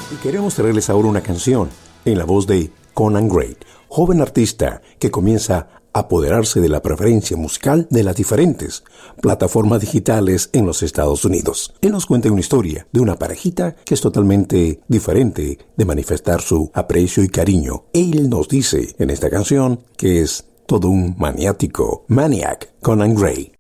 Y queremos traerles ahora una canción en la voz de Conan Gray, joven artista que comienza a apoderarse de la preferencia musical de las diferentes plataformas digitales en los Estados Unidos. Él nos cuenta una historia de una parejita que es totalmente diferente de manifestar su aprecio y cariño. Él nos dice en esta canción que es todo un maniático, Maniac, Conan Gray.